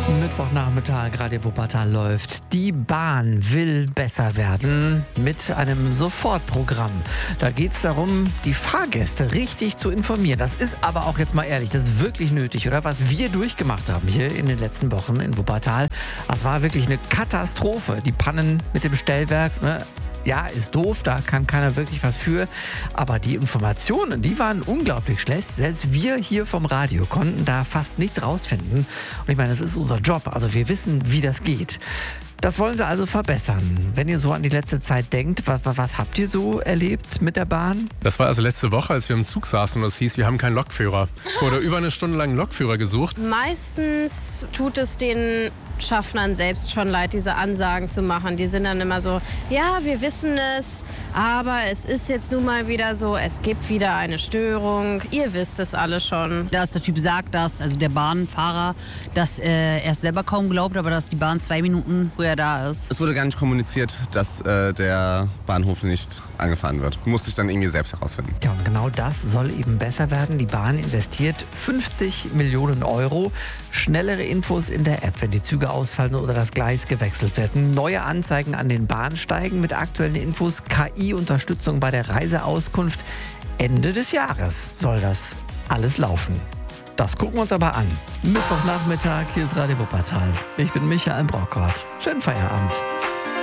Mittwochnachmittag, Radio Wuppertal läuft. Die Bahn will besser werden mit einem Sofortprogramm. Da geht es darum, die Fahrgäste richtig zu informieren. Das ist aber auch, jetzt mal ehrlich, das ist wirklich nötig, oder? Was wir durchgemacht haben hier in den letzten Wochen in Wuppertal, das war wirklich eine Katastrophe. Die Pannen mit dem Stellwerk, ne? Ja, ist doof, da kann keiner wirklich was für. Aber die Informationen, die waren unglaublich schlecht. Selbst wir hier vom Radio konnten da fast nichts rausfinden. Und ich meine, das ist unser Job. Also wir wissen, wie das geht. Das wollen sie also verbessern. Wenn ihr so an die letzte Zeit denkt, was habt ihr so erlebt mit der Bahn? Das war also letzte Woche, als wir im Zug saßen und es hieß, wir haben keinen Lokführer. Es wurde über eine Stunde lang ein Lokführer gesucht. Meistens tut es den Schaffnern selbst schon leid, diese Ansagen zu machen. Die sind dann immer so, ja, wir wissen es, aber es ist jetzt nun mal wieder so, es gibt wieder eine Störung. Ihr wisst es alle schon. Dass der Typ sagt, also der Bahnfahrer, dass er es selber kaum glaubt, aber dass die Bahn 2 Minuten früher da ist. Es wurde gar nicht kommuniziert, dass der Bahnhof nicht angefahren wird. Musste ich dann irgendwie selbst herausfinden. Ja, und genau das soll eben besser werden. Die Bahn investiert 50 Millionen Euro. Schnellere Infos in der App, wenn die Züge ausfallen oder das Gleis gewechselt wird. Neue Anzeigen an den Bahnsteigen mit aktuellen Infos. KI-Unterstützung bei der Reiseauskunft. Ende des Jahres soll das alles laufen. Das gucken wir uns aber an. Mittwochnachmittag, hier ist Radio Wuppertal. Ich bin Michael Brockert. Schönen Feierabend.